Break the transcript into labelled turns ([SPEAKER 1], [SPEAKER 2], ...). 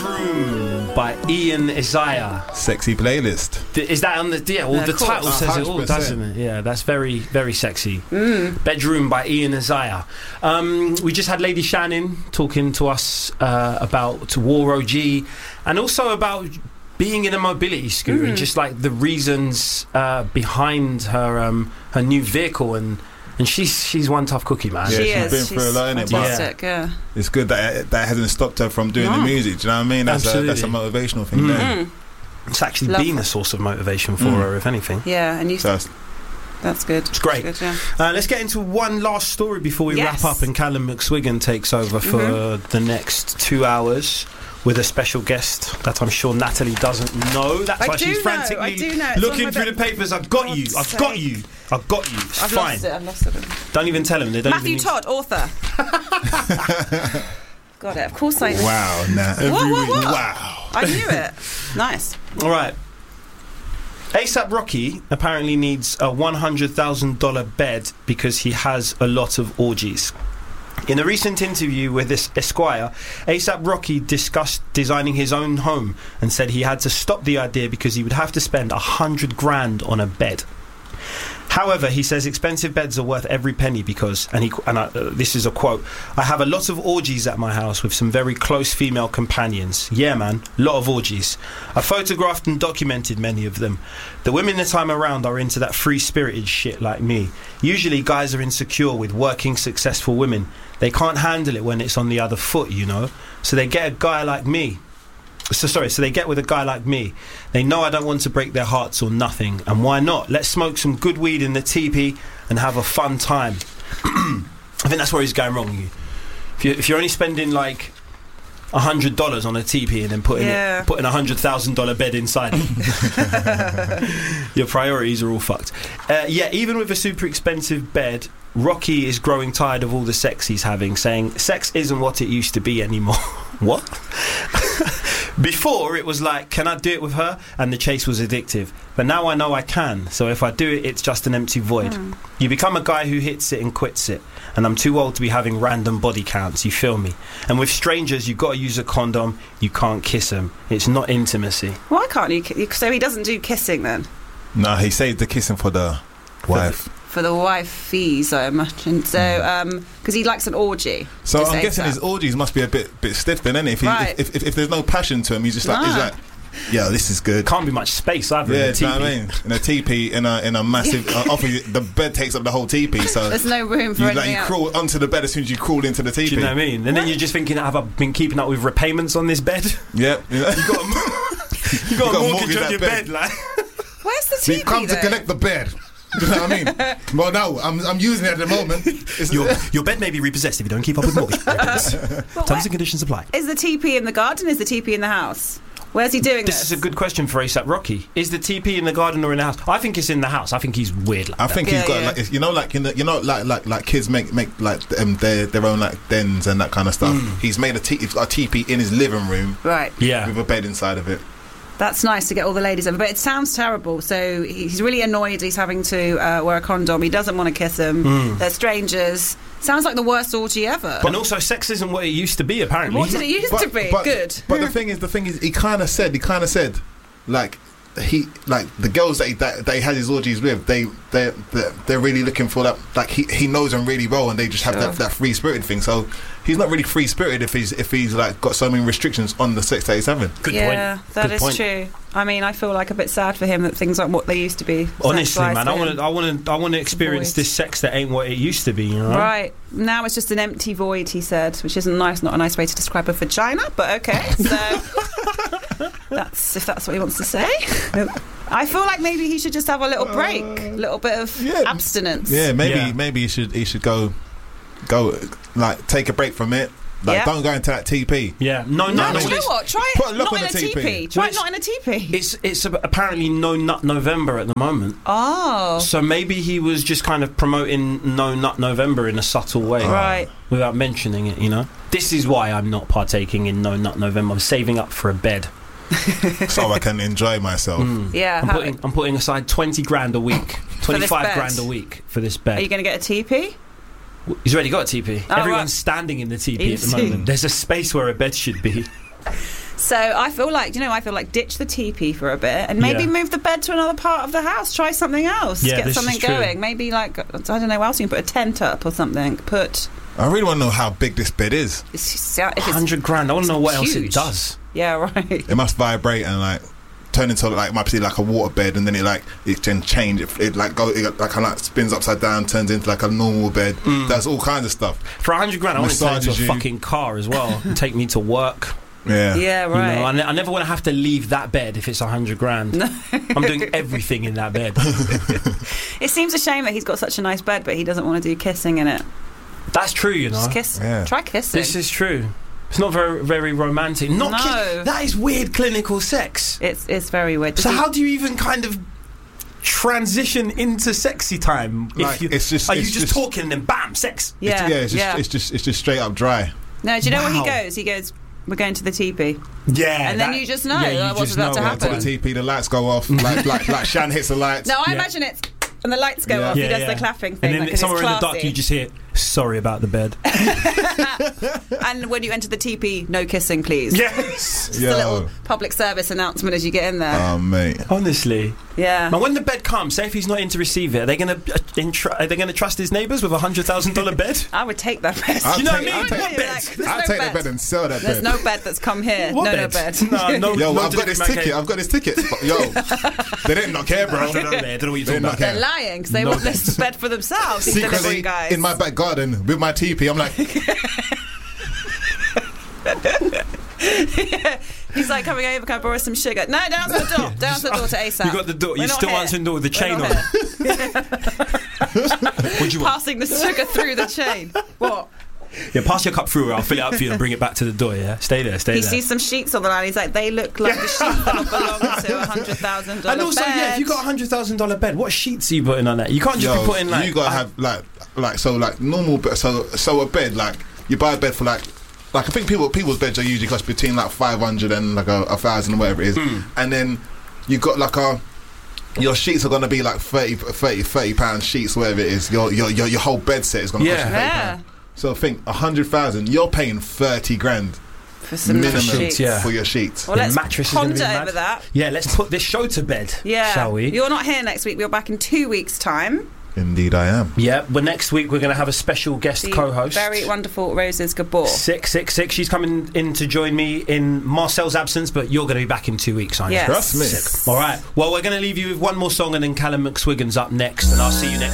[SPEAKER 1] Bedroom by Ian Isaiah.
[SPEAKER 2] Sexy playlist.
[SPEAKER 1] Is that on the... Yeah, well, the title says it all,
[SPEAKER 2] 100%.
[SPEAKER 1] doesn't it? Yeah, that's very, very sexy. Bedroom by Ian Isaiah. We just had Lady Shannon talking to us about War OG and also about being in a mobility scooter and just like the reasons behind her new vehicle, and she's one tough cookie, man.
[SPEAKER 2] Yeah,
[SPEAKER 3] She
[SPEAKER 2] she's
[SPEAKER 3] is.
[SPEAKER 2] been through a lot, innit? But
[SPEAKER 3] Fantastic, yeah.
[SPEAKER 2] it's good that hasn't stopped her from doing the music. Do you know what I mean? That's a motivational thing there.
[SPEAKER 1] It's actually
[SPEAKER 3] Love
[SPEAKER 1] been
[SPEAKER 3] that.
[SPEAKER 1] a source of motivation for her, if anything.
[SPEAKER 3] Yeah, and you...
[SPEAKER 2] So
[SPEAKER 3] That's good.
[SPEAKER 1] It's great.
[SPEAKER 3] That's good, yeah.
[SPEAKER 1] Let's get into one last story before we wrap up, and Callum McSwiggan takes over for the next 2 hours with a special guest that I'm sure Natalie doesn't know. That's why she's frantically looking through the papers. I've got you. I've got you. It's
[SPEAKER 3] I've
[SPEAKER 1] fine.
[SPEAKER 3] I've lost it.
[SPEAKER 1] Don't even tell him. They don't
[SPEAKER 3] Matthew
[SPEAKER 1] even
[SPEAKER 3] Todd, author. Got it. Of course I...
[SPEAKER 2] wow, nah.
[SPEAKER 3] What?
[SPEAKER 2] Wow.
[SPEAKER 3] I knew it. Nice.
[SPEAKER 1] All right. ASAP Rocky apparently needs a $100,000 bed because he has a lot of orgies. In a recent interview with this Esquire, ASAP Rocky discussed designing his own home and said he had to stop the idea because he would have to spend $100,000 on a bed. However, he says expensive beds are worth every penny because, this is a quote, "I have a lot of orgies at my house with some very close female companions. Yeah, man, lot of orgies. I photographed and documented many of them. The women that I'm around are into that free-spirited shit like me. Usually guys are insecure with working, successful women. They can't handle it when it's on the other foot, you know. So they get a guy like me. So they get with a guy like me. They know I don't want to break their hearts or nothing. And why not? Let's smoke some good weed in the teepee and have a fun time." I think that's where he's going wrong. If you're only spending like $100 on a teepee and then putting a $100,000 bed inside it, your priorities are all fucked. Even with a super expensive bed, Rocky is growing tired of all the sex he's having, saying sex isn't what it used to be anymore. What? Before, it was like, can I do it with her? And the chase was addictive. But now I know I can. So if I do it, it's just an empty void. You become a guy who hits it and quits it. And I'm too old to be having random body counts, you feel me? And with strangers, you've got to use a condom. You can't kiss them. It's not intimacy.
[SPEAKER 3] Why can't you... So he doesn't do kissing then?
[SPEAKER 2] No, he saved the kissing for the wife.
[SPEAKER 3] For the wife fees, I imagine. So, because he likes an orgy.
[SPEAKER 2] So I'm guessing his orgies must be a bit stiff then, isn't it? If there's no passion to him, he's just like, he's like, yeah, this is good.
[SPEAKER 1] Can't be much space either.
[SPEAKER 2] Yeah,
[SPEAKER 1] in a
[SPEAKER 2] do you know what I mean? In a teepee, in a massive, obviously the bed takes up the whole teepee, so
[SPEAKER 3] there's no room for anything else.
[SPEAKER 2] You crawl onto the bed as soon as you crawl into the teepee.
[SPEAKER 1] Do you know what I mean? And then you're just thinking, have I been keeping up with repayments on this bed?
[SPEAKER 2] Yep.
[SPEAKER 1] You got a mortgage on your bed, like.
[SPEAKER 3] Where's the teepee?
[SPEAKER 2] We've come to collect the bed. Do you know what I mean? Well, no, I'm using it at the moment.
[SPEAKER 1] Your bed may be repossessed if you don't keep up with mortgage payments. Terms and conditions apply.
[SPEAKER 3] Is the teepee in the garden? Is the teepee in the house? Where's he doing this?
[SPEAKER 1] This is a good question for ASAP Rocky. Is the teepee in the garden or in the house? I think it's in the house. I think he's weird like that.
[SPEAKER 2] I think he's got like kids make like their own like dens and that kind of stuff. He's made a teepee in his living room,
[SPEAKER 3] right?
[SPEAKER 1] Yeah,
[SPEAKER 2] with a bed inside of it.
[SPEAKER 3] That's nice to get all the ladies over, but it sounds terrible. So he's really annoyed he's having to wear a condom. He doesn't want to kiss them. They're strangers. Sounds like the worst orgy ever.
[SPEAKER 1] And also, sex isn't what it used to be, apparently.
[SPEAKER 3] What did it used to be? Good.
[SPEAKER 2] But the thing is, he kind of said, like, the girls that he had his orgies with, they're really looking for that. Like he knows them really well, and they just have that free spirited thing. So he's not really free spirited if he's like got so many restrictions on the sex that he's having.
[SPEAKER 1] Good point.
[SPEAKER 3] Yeah, that is true. I mean, I feel like a bit sad for him that things aren't what they used to be.
[SPEAKER 1] Honestly, man, I want to experience this sex that ain't what it used to be. You know?
[SPEAKER 3] Right now, it's just an empty void. He said, which isn't nice. Not a nice way to describe a vagina, but okay. So if that's what he wants to say. I feel like maybe he should just have a little break, a little bit of abstinence.
[SPEAKER 2] Yeah, maybe he should go like take a break from it. Like, don't go into that TP.
[SPEAKER 1] Yeah, no.
[SPEAKER 3] You know what? Try it
[SPEAKER 2] put a lock
[SPEAKER 3] not
[SPEAKER 2] on
[SPEAKER 3] in
[SPEAKER 2] the
[SPEAKER 3] a TP. Try it not in a TP.
[SPEAKER 1] It's apparently No Nut November at the moment.
[SPEAKER 3] Oh.
[SPEAKER 1] So maybe he was just kind of promoting No Nut November in a subtle way.
[SPEAKER 3] Right.
[SPEAKER 1] Without mentioning it, you know? This is why I'm not partaking in No Nut November. I'm saving up for a bed.
[SPEAKER 2] So I can enjoy myself.
[SPEAKER 3] Yeah.
[SPEAKER 1] I'm putting aside 20 grand a week. 25 grand a week for this bed.
[SPEAKER 3] Are you going to get a TP?
[SPEAKER 1] He's already got a TP.
[SPEAKER 3] Oh,
[SPEAKER 1] Everyone's standing in the TP at the moment. There's a space where a bed should be.
[SPEAKER 3] So I feel like ditch the teepee for a bit and maybe move the bed to another part of the house. Try something else.
[SPEAKER 1] Yeah,
[SPEAKER 3] get something going. Maybe I don't know what else you can put a tent up or something.
[SPEAKER 2] I really want to know how big this bed is.
[SPEAKER 3] If
[SPEAKER 1] $100 grand. I want to know what else it
[SPEAKER 3] huge.
[SPEAKER 1] does.
[SPEAKER 3] Yeah, right.
[SPEAKER 2] It must vibrate and turn into might be like a water bed, and then it can change. It spins upside down, turns into like a normal bed. Does all kinds of stuff.
[SPEAKER 1] For $100 grand, I want to turn into a
[SPEAKER 2] Massages you.
[SPEAKER 1] fucking car as well and take me to work.
[SPEAKER 2] Yeah.
[SPEAKER 3] Yeah, right.
[SPEAKER 1] You know, I never want to have to leave that bed if it's $100 grand. I'm doing everything in that bed.
[SPEAKER 3] It seems a shame that he's got such a nice bed, but he doesn't want to do kissing in it.
[SPEAKER 1] That's true, you know.
[SPEAKER 3] Just kiss.
[SPEAKER 2] Yeah.
[SPEAKER 3] Try kissing.
[SPEAKER 1] This is true. It's not very, very romantic. That is weird clinical sex.
[SPEAKER 3] It's very weird.
[SPEAKER 1] So how do you even kind of transition into sexy time? Are you just talking and then bam, sex?
[SPEAKER 3] Yeah,
[SPEAKER 2] it's just straight up dry.
[SPEAKER 3] No, do you know where he goes? He goes, we're going to the teepee.
[SPEAKER 1] Yeah.
[SPEAKER 3] And then you just know what's about to happen.
[SPEAKER 2] To the TP, the lights go off, like Shan hits the lights.
[SPEAKER 3] No, I imagine it's... And the lights go off. He does the clapping thing.
[SPEAKER 1] And then somewhere in the dark, you just hear, "Sorry about the bed."
[SPEAKER 3] And when you enter the teepee, no kissing, please.
[SPEAKER 1] Yes.
[SPEAKER 3] Just a little public service announcement as you get in there.
[SPEAKER 2] Oh, mate.
[SPEAKER 1] Honestly.
[SPEAKER 3] Yeah.
[SPEAKER 1] Now, when the bed comes, say if he's not in to receive it, are they going to trust his neighbours with a $100,000 bed?
[SPEAKER 3] I would take that bed.
[SPEAKER 1] You know what I mean?
[SPEAKER 2] I'll take the bed and sell that bed.
[SPEAKER 3] There's no bed that's come here.
[SPEAKER 1] What
[SPEAKER 3] no
[SPEAKER 1] bed?
[SPEAKER 3] No bed.
[SPEAKER 2] Yo, I've got this ticket. Yo, they didn't not care, bro.
[SPEAKER 1] I don't know what you're talking about.
[SPEAKER 3] They're lying because they want this bed for themselves. These delivery
[SPEAKER 2] Secretly,
[SPEAKER 3] guys.
[SPEAKER 2] in my back garden with my teepee, I'm like...
[SPEAKER 3] He's like, coming over, can I borrow some sugar? No, down to the door. Down to the door to ASAP.
[SPEAKER 1] You got the door. You're still answering the door with the chain on. What do you want?
[SPEAKER 3] Passing the sugar through the chain. What?
[SPEAKER 1] Yeah, pass your cup through. I'll fill it up for you and bring it back to the door. Yeah, stay there.
[SPEAKER 3] He sees some sheets on the line. He's like, they look like the sheets that belong to $100,000
[SPEAKER 1] And also,
[SPEAKER 3] bed.
[SPEAKER 1] if you got $100,000 bed, what sheets are you putting on that? You can't just be putting
[SPEAKER 2] you gotta have normal bed. So a bed, you buy a bed for I think people's beds are usually cost between $500 and $1,000 or whatever it is, and then you got your sheets are gonna be £30 sheets, whatever it is. Your whole bed set is gonna cost you £30. So think 100,000. You're paying 30 grand
[SPEAKER 3] for some
[SPEAKER 2] minimum
[SPEAKER 3] sheets.
[SPEAKER 2] For your sheets.
[SPEAKER 3] Well, let's
[SPEAKER 1] mattress
[SPEAKER 3] ponder over that.
[SPEAKER 1] Yeah, let's put this show to bed.
[SPEAKER 3] Yeah,
[SPEAKER 1] shall we?
[SPEAKER 3] You're not here next week. We're back in 2 weeks' time.
[SPEAKER 2] Indeed, I am.
[SPEAKER 1] Yeah, but next week we're going to have a special guest co-host.
[SPEAKER 3] Very wonderful Roses Gabor.
[SPEAKER 1] 666. She's coming in to join me in Marcel's absence, but you're going to be back in 2 weeks, aren't you?
[SPEAKER 3] Yes.
[SPEAKER 2] Trust me.
[SPEAKER 1] Sick. All right. Well, we're going to leave you with one more song, and then Callum McSwiggan's up next, and I'll see you next